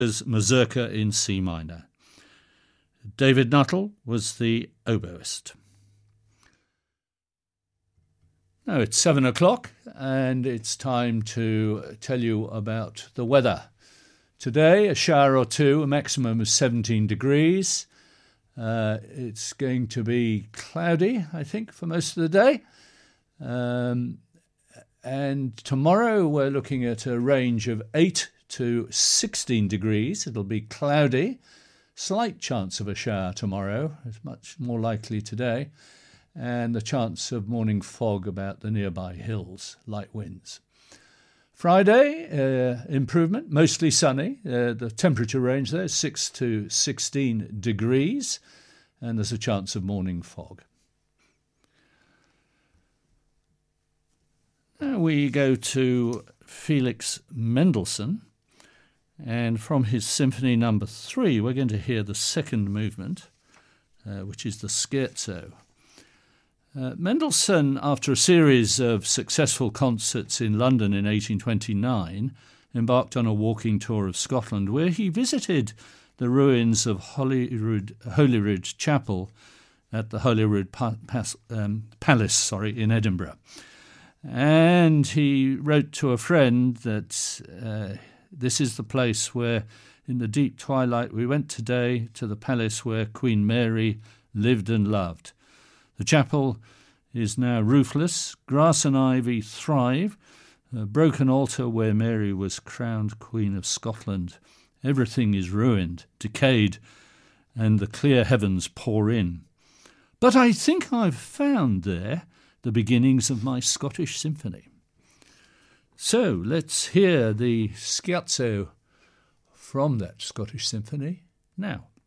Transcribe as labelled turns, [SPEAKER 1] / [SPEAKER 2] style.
[SPEAKER 1] Mahler's Mazurka in C minor. David Nuttall was the oboist. Now it's 7 o'clock and it's time to tell you about the weather. Today, a shower or two, a maximum of 17 degrees. It's going to be cloudy, I think, for most of the day. And tomorrow we're looking at a range of 8 to 16 degrees. It'll be cloudy. Slight chance of a shower tomorrow. It's much more likely today. And the chance of morning fog about the nearby hills, light winds. Friday, improvement, mostly sunny. The temperature range there is 6 to 16 degrees, and there's a chance of morning fog. Now we go to Felix Mendelssohn, and from his Symphony No. 3, we're going to hear the second movement, which is the scherzo. Mendelssohn, after a series of successful concerts in London in 1829, embarked on a walking tour of Scotland where he visited the ruins of Holyrood Chapel at the Holyrood Palace in Edinburgh. And he wrote to a friend that this is the place where, in the deep twilight, we went today to the palace where Queen Mary lived and loved. The chapel is now roofless, grass and ivy thrive, a broken altar where Mary was crowned Queen of Scotland. Everything is ruined, decayed, and the clear heavens pour in. But I think I've found there the beginnings of my Scottish symphony. So let's hear the scherzo from that Scottish symphony now.